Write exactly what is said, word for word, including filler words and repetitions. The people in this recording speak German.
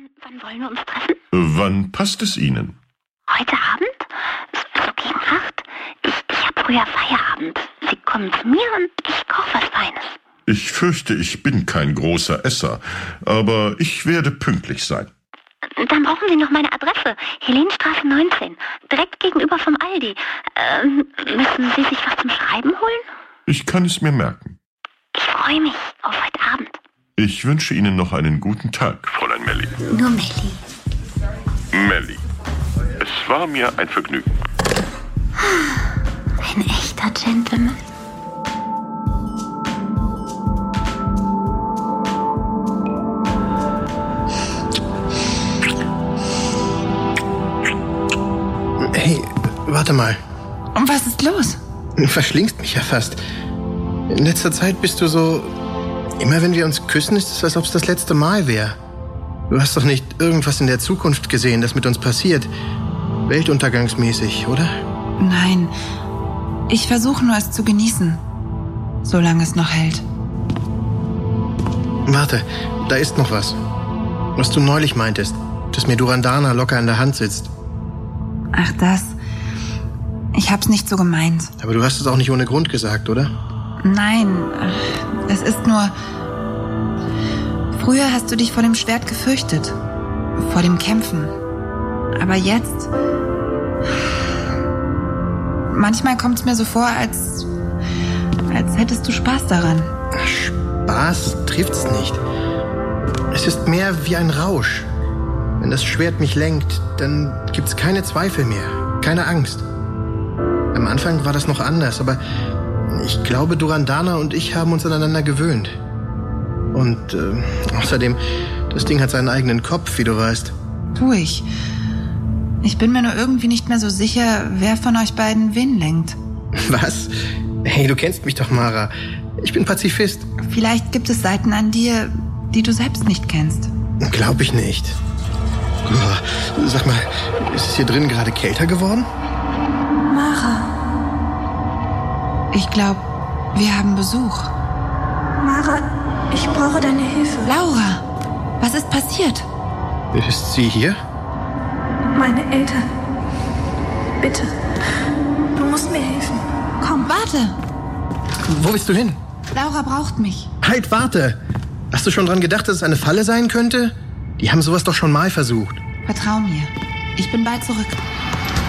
Wann, wann wollen wir uns treffen? Wann passt es Ihnen? Heute Abend? So, so gegen acht? Ich, ich habe früher Feierabend. Sie kommen zu mir und ich koche was Feines. Ich fürchte, ich bin kein großer Esser, aber ich werde pünktlich sein. Dann brauchen Sie noch meine Adresse. Helenstraße neunzehn, direkt gegenüber vom Aldi. Ähm, müssen Sie sich was zum Schreiben holen? Ich kann es mir merken. Ich freue mich auf heute Abend. Ich wünsche Ihnen noch einen guten Tag, Fräulein Melli. Nur Melli. Melli, es war mir ein Vergnügen. Ein echter Gentleman. Hey, warte mal. Und was ist los? Du verschlingst mich ja fast. In letzter Zeit bist du so... Immer wenn wir uns küssen, ist es, als ob es das letzte Mal wäre. Du hast doch nicht irgendwas in der Zukunft gesehen, das mit uns passiert. Weltuntergangsmäßig, oder? Nein. Ich versuche nur, es zu genießen. Solange es noch hält. Warte, da ist noch was. Was du neulich meintest, dass mir Durandana locker in der Hand sitzt. Ach, das. Ich hab's nicht so gemeint. Aber du hast es auch nicht ohne Grund gesagt, oder? Nein, es ist nur... Früher hast du dich vor dem Schwert gefürchtet. Vor dem Kämpfen. Aber jetzt... Manchmal kommt's mir so vor, als... als hättest du Spaß daran. Spaß trifft's nicht. Es ist mehr wie ein Rausch. Wenn das Schwert mich lenkt, dann gibt's keine Zweifel mehr. Keine Angst. Am Anfang war das noch anders, aber... Ich glaube, Durandana und ich haben uns aneinander gewöhnt. Und äh, außerdem, das Ding hat seinen eigenen Kopf, wie du weißt. Tu ich. Ich bin mir nur irgendwie nicht mehr so sicher, wer von euch beiden wen lenkt. Was? Hey, du kennst mich doch, Mara. Ich bin Pazifist. Vielleicht gibt es Seiten an dir, die du selbst nicht kennst. Glaub ich nicht. Oh, sag mal, ist es hier drin gerade kälter geworden? Mara. Ich glaube, wir haben Besuch. Mara, ich brauche deine Hilfe. Laura, was ist passiert? Ist sie hier? Meine Eltern. Bitte, du musst mir helfen. Komm. Warte! Wo willst du hin? Laura braucht mich. Halt, warte! Hast du schon dran gedacht, dass es eine Falle sein könnte? Die haben sowas doch schon mal versucht. Vertrau mir. Ich bin bald zurück.